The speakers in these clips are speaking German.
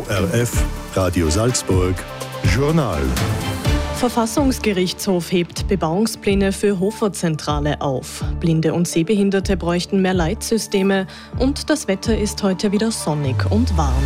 ORF, Radio Salzburg, Journal. Verfassungsgerichtshof hebt Bebauungspläne für Hoferzentrale auf. Blinde und Sehbehinderte bräuchten mehr Leitsysteme und das Wetter ist heute wieder sonnig und warm.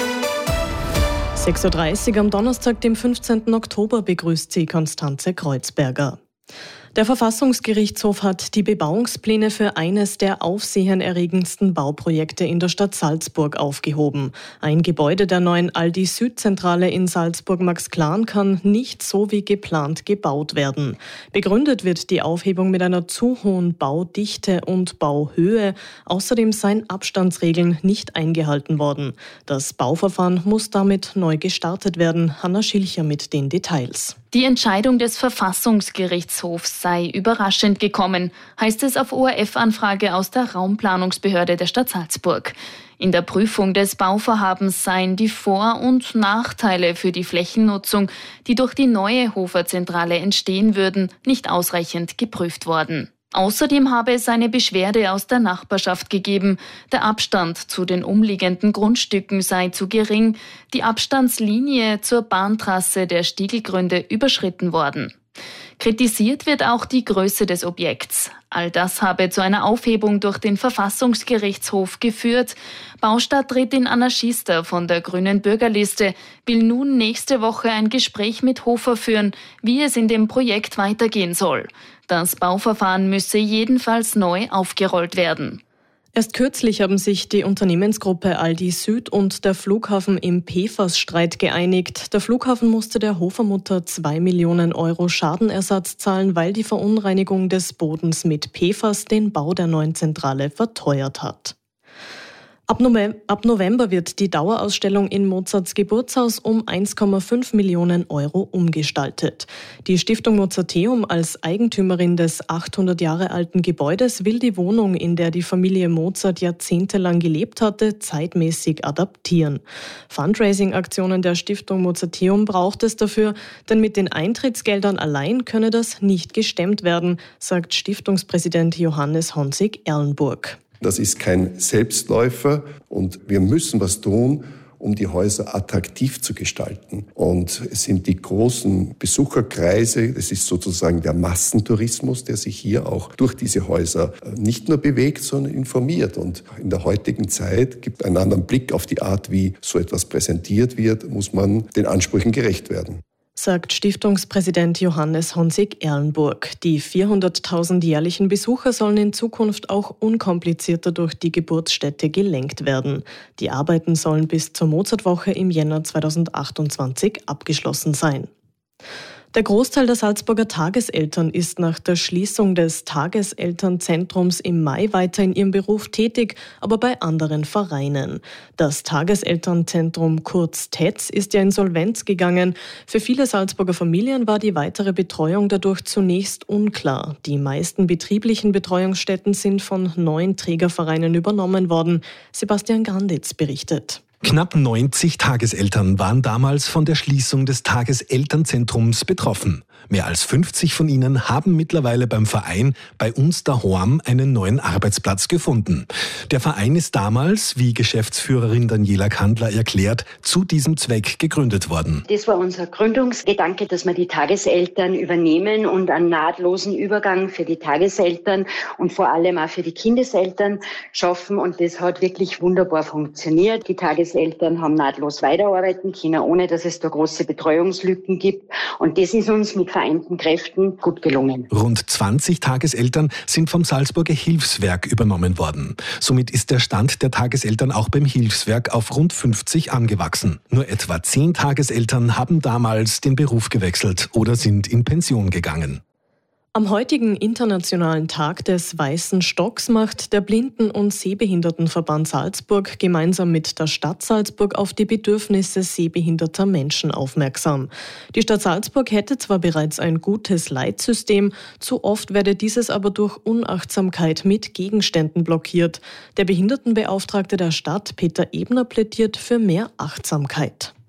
6.30 Uhr am Donnerstag, dem 15. Oktober, begrüßt sie Konstanze Kreuzberger. Der Verfassungsgerichtshof hat die Bebauungspläne für eines der aufsehenerregendsten Bauprojekte in der Stadt Salzburg aufgehoben. Ein Gebäude der neuen Aldi-Süd-Zentrale in Salzburg-Max-Klan kann nicht so wie geplant gebaut werden. Begründet wird die Aufhebung mit einer zu hohen Baudichte und Bauhöhe. Außerdem seien Abstandsregeln nicht eingehalten worden. Das Bauverfahren muss damit neu gestartet werden. Hanna Schilcher mit den Details. Die Entscheidung des Verfassungsgerichtshofs sei überraschend gekommen, heißt es auf ORF-Anfrage aus der Raumplanungsbehörde der Stadt Salzburg. In der Prüfung des Bauvorhabens seien die Vor- und Nachteile für die Flächennutzung, die durch die neue Hoferzentrale entstehen würden, nicht ausreichend geprüft worden. Außerdem habe es eine Beschwerde aus der Nachbarschaft gegeben. Der Abstand zu den umliegenden Grundstücken sei zu gering, die Abstandslinie zur Bahntrasse der Stiegelgründe überschritten worden. Kritisiert wird auch die Größe des Objekts. All das habe zu einer Aufhebung durch den Verfassungsgerichtshof geführt. Baustadträtin Anna Schiester von der Grünen Bürgerliste will nun nächste Woche ein Gespräch mit Hofer führen, wie es in dem Projekt weitergehen soll. Das Bauverfahren müsse jedenfalls neu aufgerollt werden. Erst kürzlich haben sich die Unternehmensgruppe Aldi Süd und der Flughafen im PFAS-Streit geeinigt. Der Flughafen musste der Hofermutter 2 Millionen Euro Schadenersatz zahlen, weil die Verunreinigung des Bodens mit PFAS den Bau der neuen Zentrale verteuert hat. Ab November wird die Dauerausstellung in Mozarts Geburtshaus um 1,5 Millionen Euro umgestaltet. Die Stiftung Mozarteum als Eigentümerin des 800 Jahre alten Gebäudes will die Wohnung, in der die Familie Mozart jahrzehntelang gelebt hatte, zeitmäßig adaptieren. Fundraising-Aktionen der Stiftung Mozarteum braucht es dafür, denn mit den Eintrittsgeldern allein könne das nicht gestemmt werden, sagt Stiftungspräsident Johannes Honsig-Erlenburg. Das ist kein Selbstläufer und wir müssen was tun, um die Häuser attraktiv zu gestalten. Und es sind die großen Besucherkreise, das ist sozusagen der Massentourismus, der sich hier auch durch diese Häuser nicht nur bewegt, sondern informiert. Und in der heutigen Zeit gibt einen anderen Blick auf die Art, wie so etwas präsentiert wird, muss man den Ansprüchen gerecht werden, sagt Stiftungspräsident Johannes Honsig-Erlenburg. Die 400.000 jährlichen Besucher sollen in Zukunft auch unkomplizierter durch die Geburtsstätte gelenkt werden. Die Arbeiten sollen bis zur Mozartwoche im Jänner 2028 abgeschlossen sein. Der Großteil der Salzburger Tageseltern ist nach der Schließung des Tageselternzentrums im Mai weiter in ihrem Beruf tätig, aber bei anderen Vereinen. Das Tageselternzentrum, kurz TEZ, ist ja insolvenz gegangen. Für viele Salzburger Familien war die weitere Betreuung dadurch zunächst unklar. Die meisten betrieblichen Betreuungsstätten sind von 9 Trägervereinen übernommen worden. Sebastian Granditz berichtet. Knapp 90 Tageseltern waren damals von der Schließung des Tageselternzentrums betroffen. Mehr als 50 von ihnen haben mittlerweile beim Verein Bei uns daheim einen neuen Arbeitsplatz gefunden. Der Verein ist damals, wie Geschäftsführerin Daniela Kandler erklärt, zu diesem Zweck gegründet worden. Das war unser Gründungsgedanke, dass wir die Tageseltern übernehmen und einen nahtlosen Übergang für die Tageseltern und vor allem auch für die Kindeseltern schaffen. Und das hat wirklich wunderbar funktioniert. Die Tageseltern haben nahtlos weiterarbeiten können, ohne dass es da große Betreuungslücken gibt. Und das ist uns mit vereinten Kräften gut gelungen. Rund 20 Tageseltern sind vom Salzburger Hilfswerk übernommen worden. Somit ist der Stand der Tageseltern auch beim Hilfswerk auf rund 50 angewachsen. Nur etwa 10 Tageseltern haben damals den Beruf gewechselt oder sind in Pension gegangen. Am heutigen Internationalen Tag des Weißen Stocks macht der Blinden- und Sehbehindertenverband Salzburg gemeinsam mit der Stadt Salzburg auf die Bedürfnisse sehbehinderter Menschen aufmerksam. Die Stadt Salzburg hätte zwar bereits ein gutes Leitsystem, zu oft werde dieses aber durch Unachtsamkeit mit Gegenständen blockiert. Der Behindertenbeauftragte der Stadt, Peter Ebner, plädiert für mehr Achtsamkeit.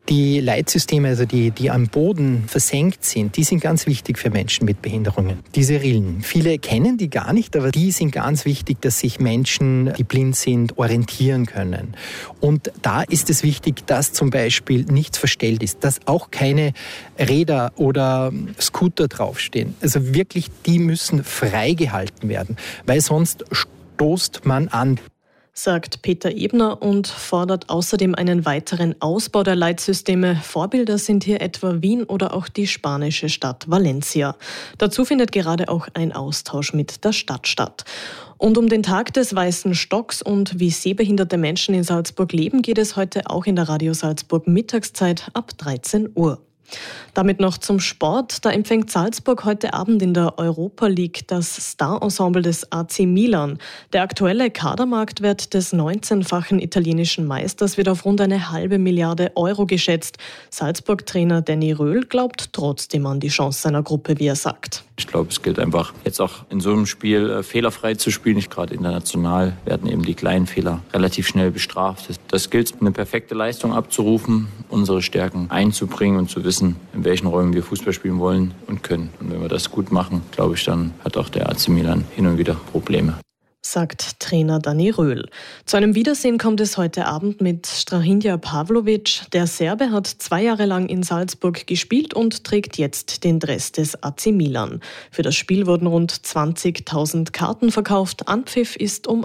Die Leitsysteme, also die am Boden versenkt sind, die sind ganz wichtig für Menschen mit Behinderungen. Diese Rillen. Viele kennen die gar nicht, aber die sind ganz wichtig, dass sich Menschen, die blind sind, orientieren können. Und da ist es wichtig, dass zum Beispiel nichts verstellt ist, dass auch keine Räder oder Scooter draufstehen. Also wirklich, die müssen freigehalten werden, weil sonst stoßt man an. Sagt Peter Ebner und fordert außerdem einen weiteren Ausbau der Leitsysteme. Vorbilder sind hier etwa Wien oder auch die spanische Stadt Valencia. Dazu findet gerade auch ein Austausch mit der Stadt statt. Und um den Tag des Weißen Stocks und wie sehbehinderte Menschen in Salzburg leben, geht es heute auch in der Radio Salzburg Mittagszeit ab 13 Uhr. Damit noch zum Sport. Da empfängt Salzburg heute Abend in der Europa League das Star-Ensemble des AC Milan. Der aktuelle Kadermarktwert des 19-fachen italienischen Meisters wird auf rund 1,5 Milliarde Euro geschätzt. Salzburg-Trainer Danny Röhl glaubt trotzdem an die Chance seiner Gruppe, wie er sagt. Ich glaube, es gilt einfach, jetzt auch in so einem Spiel fehlerfrei zu spielen. Nicht gerade international werden eben die kleinen Fehler relativ schnell bestraft. Das gilt, eine perfekte Leistung abzurufen, unsere Stärken einzubringen und zu wissen, in welchen Räumen wir Fußball spielen wollen und können. Und wenn wir das gut machen, glaube ich, dann hat auch der AC Milan hin und wieder Probleme. Sagt Trainer Danny Röhl. Zu einem Wiedersehen kommt es heute Abend mit Strahinja Pavlovic. Der Serbe hat 2 Jahre lang in Salzburg gespielt und trägt jetzt den Dress des AC Milan. Für das Spiel wurden rund 20.000 Karten verkauft. Anpfiff ist um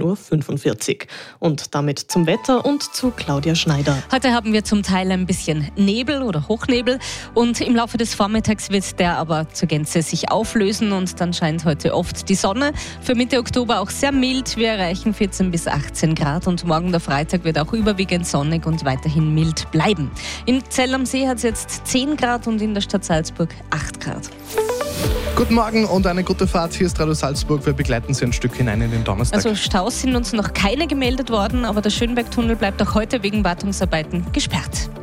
18.45 Uhr. Und damit zum Wetter und zu Claudia Schneider. Heute haben wir zum Teil ein bisschen Nebel oder Hochnebel und im Laufe des Vormittags wird der aber zur Gänze sich auflösen und dann scheint heute oft die Sonne. Für Mitte Oktober auch sehr mild. Wir erreichen 14 bis 18 Grad und morgen der Freitag wird auch überwiegend sonnig und weiterhin mild bleiben. In Zell am See hat es jetzt 10 Grad und in der Stadt Salzburg 8 Grad. Guten Morgen und eine gute Fahrt. Hier ist Radio Salzburg. Wir begleiten Sie ein Stück hinein in den Donnerstag. Also Staus sind uns noch keine gemeldet worden, aber der Schönbergtunnel bleibt auch heute wegen Wartungsarbeiten gesperrt.